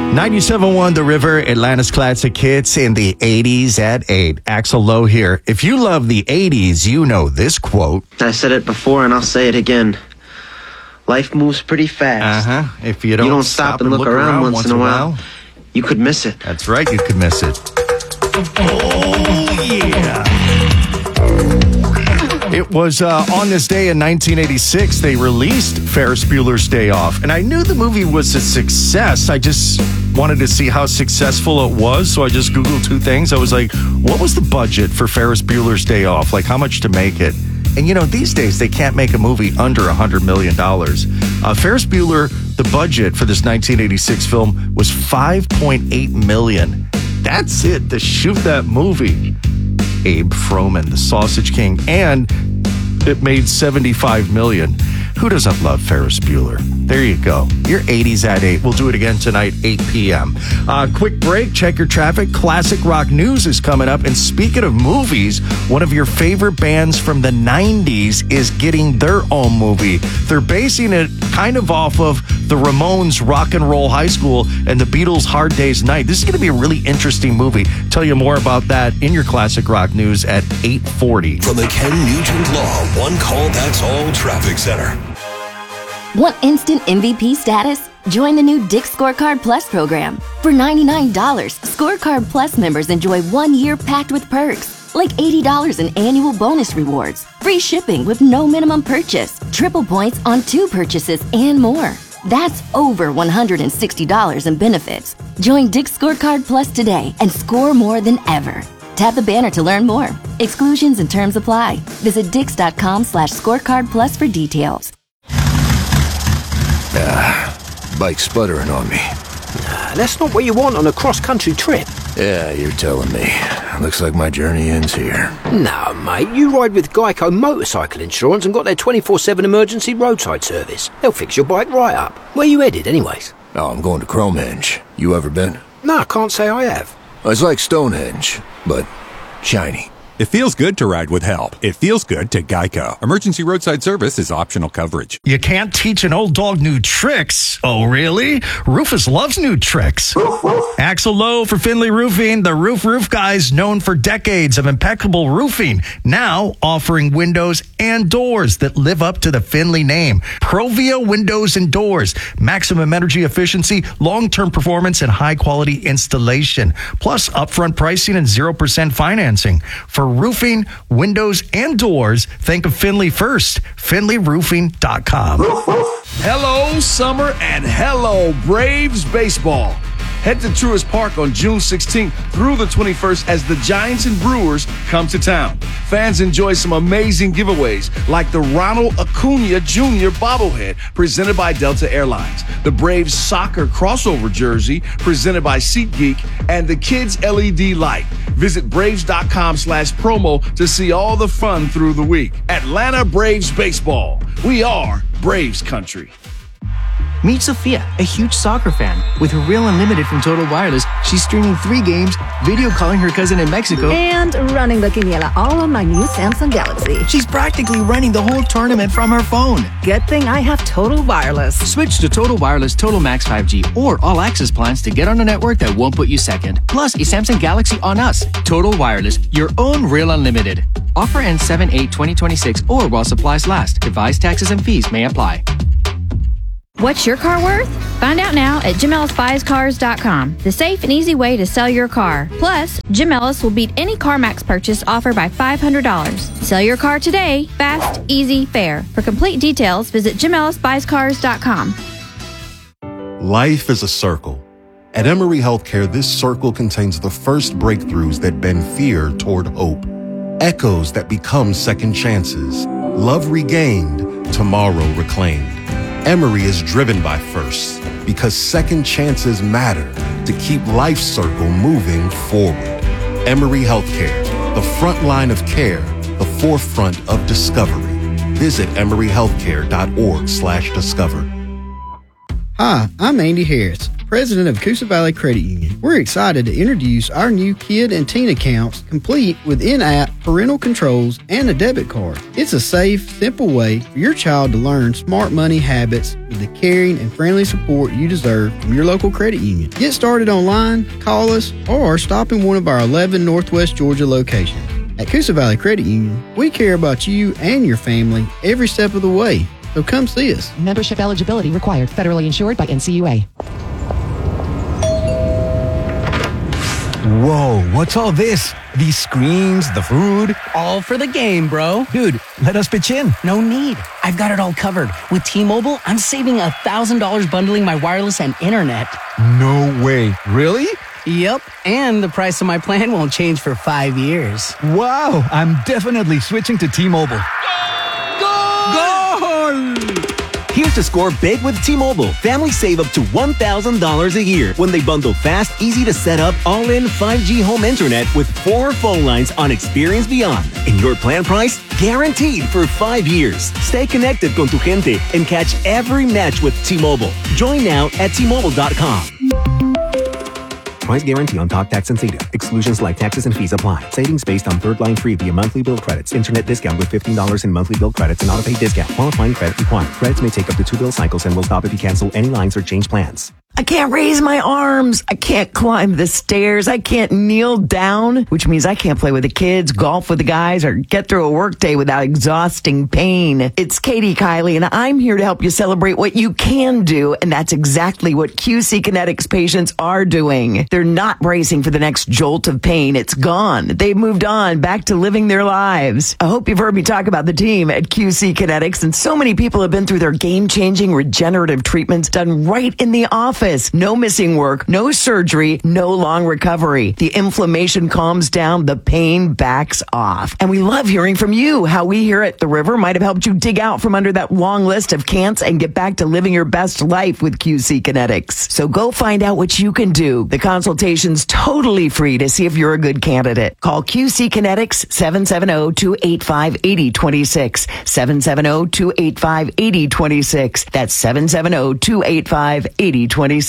97.1 The River, Atlanta's classic hits in the 80s at 8. Axl Lowe here. If you love the 80s, you know this quote. I said it before and I'll say it again. Life moves pretty fast. If you don't stop and look around once in a while, you could miss it. That's right, you could miss it. Oh, yeah. It was on this day in 1986, they released Ferris Bueller's Day Off. And I knew the movie was a success. I just wanted to see how successful it was. So I just Googled two things. I was like, what was the budget for Ferris Bueller's Day Off? Like, how much to make it? And, you know, these days, they can't make a movie under $100 million. Ferris Bueller, the budget for this 1986 film was $5.8 million. That's it to shoot that movie. Abe Froman, the Sausage King, and it made $75 million. Who doesn't love Ferris Bueller? There you go. Your 80s at 8. We'll do it again tonight, 8 p.m. Quick break. Check your traffic. Classic rock news is coming up. And speaking of movies, one of your favorite bands from the 90s is getting their own movie. They're basing it kind of off of the Ramones' Rock and Roll High School and the Beatles' Hard Day's Night. This is going to be a really interesting movie. Tell you more about that in your classic rock news at 8:40. From the Ken Nugent Law One Call That's All Traffic Center. Want instant MVP status? Join the new Dick's Scorecard Plus program. For $99, Scorecard Plus members enjoy 1 year packed with perks, like $80 in annual bonus rewards, free shipping with no minimum purchase, triple points on 2 purchases, and more. That's over $160 in benefits. Join Dick's Scorecard Plus today and score more than ever. Tap the banner to learn more. Exclusions and terms apply. Visit dix.com/scorecard plus for details. Bike sputtering on me. That's not what you want on a cross-country trip. Yeah, you're telling me. Looks like my journey ends here. No, mate, you ride with Geico Motorcycle Insurance and got their 24/7 emergency roadside service. They'll fix your bike right up. Where you headed, anyways? Oh, I'm going to Cromehenge. You ever been? No, I can't say I have. It's like Stonehenge, but shiny. It feels good to ride with help. It feels good to Geico. Emergency roadside service is optional coverage. You can't teach an old dog new tricks. Oh, really? Rufus loves new tricks. Axl Lowe for Finley Roofing, the roof guys known for decades of impeccable roofing, now offering windows and doors that live up to the Finley name. Provia Windows and Doors. Maximum energy efficiency, long-term performance, and high-quality installation. Plus, upfront pricing and 0% financing. For roofing, windows, and doors, think of Finley first. FinleyRoofing.com. Hello, summer, and hello, Braves baseball. Head to Truist Park on June 16th through the 21st as the Giants and Brewers come to town. Fans enjoy some amazing giveaways like the Ronald Acuna Jr. bobblehead presented by Delta Airlines, the Braves soccer crossover jersey presented by SeatGeek, and the Kids LED light. Visit Braves.com/promo to see all the fun through the week. Atlanta Braves baseball. We are Braves country. Meet Sophia, a huge soccer fan. With her Real Unlimited from Total Wireless, she's streaming 3 games, video calling her cousin in Mexico, and running the quiniela all on my new Samsung Galaxy. She's practically running the whole tournament from her phone. Good thing I have Total Wireless. Switch to Total Wireless Total Max 5G or All Access plans to get on a network that won't put you second. Plus, a Samsung Galaxy on us. Total Wireless, your own Real Unlimited. Offer ends 7/8/2026 or while supplies last. Device taxes and fees may apply. What's your car worth? Find out now at JimEllisBuysCars.com, the safe and easy way to sell your car. Plus, Jim Ellis will beat any CarMax purchase offer by $500. Sell your car today, fast, easy, fair. For complete details, visit JimEllisBuysCars.com. Life is a circle. At Emory Healthcare, this circle contains the first breakthroughs that bend fear toward hope. Echoes that become second chances. Love regained, tomorrow reclaimed. Emory is driven by firsts because second chances matter to keep life's circle moving forward. Emory Healthcare, the front line of care, the forefront of discovery. Visit emoryhealthcare.org/discover. Hi, I'm Andy Harris. president of Coosa Valley Credit Union. We're excited to introduce our new kid and teen accounts, complete with in-app parental controls and a debit card. It's a safe, simple way for your child to learn smart money habits with the caring and friendly support you deserve from your local credit union. Get started online, call us, or stop in one of our 11 Northwest Georgia locations. At Coosa Valley Credit Union, we care about you and your family every step of the way. So come see us. Membership eligibility required. Federally insured by NCUA. Whoa, what's all this? These screens, the food? All for the game, bro. Dude, let us pitch in. No need. I've got it all covered. With T-Mobile, I'm saving $1,000 bundling my wireless and internet. No way. Really? Yep, and the price of my plan won't change for 5 years. Wow, I'm definitely switching to T-Mobile. Here's to score big with T-Mobile. Families save up to $1,000 a year when they bundle fast, easy to set up, all-in 5G home internet with 4 phone lines on Experience Beyond. And your plan price? Guaranteed for 5 years. Stay connected con tu gente and catch every match with T-Mobile. Join now at T-Mobile.com. Price guarantee on talk, tax, and data. Exclusions like taxes and fees apply. Savings based on third line free via monthly bill credits. Internet discount with $15 in monthly bill credits and auto-pay discount. Qualifying credit required. Credits may take up to 2 bill cycles and will stop if you cancel any lines or change plans. I can't raise my arms. I can't climb the stairs. I can't kneel down, which means I can't play with the kids, golf with the guys, or get through a workday without exhausting pain. It's Katie Kiley, and I'm here to help you celebrate what you can do, and that's exactly what QC Kinetics patients are doing. They're not bracing for the next jolt of pain. It's gone. They've moved on, back to living their lives. I hope you've heard me talk about the team at QC Kinetics, and so many people have been through their game-changing regenerative treatments done right in the office. No missing work, no surgery, no long recovery. The inflammation calms down, the pain backs off. And we love hearing from you how we here at The River might have helped you dig out from under that long list of can'ts and get back to living your best life with QC Kinetics. So go find out what you can do. The consultation's totally free to see if you're a good candidate. Call QC Kinetics 770-285-8026. 770-285-8026. That's 770-285-8026.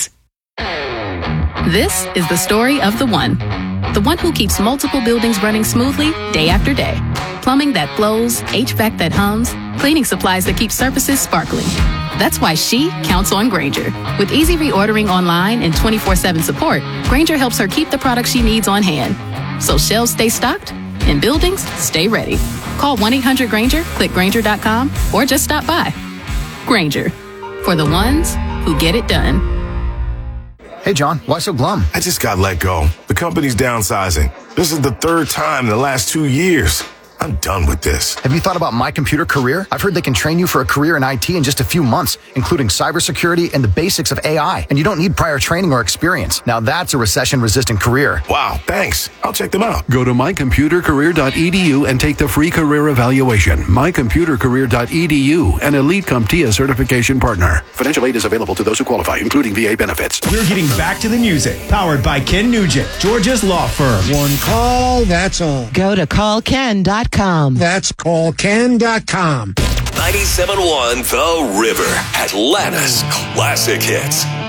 This is the story of the one who keeps multiple buildings running smoothly day after day. Plumbing that flows, HVAC that hums, cleaning supplies that keep surfaces sparkling. That's why she counts on Grainger. With easy reordering online and 24/7 support, Grainger helps her keep the products she needs on hand. So shelves stay stocked and buildings stay ready. Call 1-800-GRAINGER, click Grainger.com, or just stop by. Grainger, for the ones who get it done. Hey, John, why so glum? I just got let go. The company's downsizing. This is the 3rd time in the last 2 years. I'm done with this. Have you thought about My Computer Career? I've heard they can train you for a career in IT in just a few months, including cybersecurity and the basics of AI. And you don't need prior training or experience. Now that's a recession-resistant career. Wow, thanks. I'll check them out. Go to mycomputercareer.edu and take the free career evaluation. Mycomputercareer.edu, an Elite CompTIA certification partner. Financial aid is available to those who qualify, including VA benefits. We're getting back to the music. Powered by Ken Nugent, Georgia's law firm. One call, that's all. Go to callken.com. That's callken.com. 97.1 The River, Atlanta's classic hits.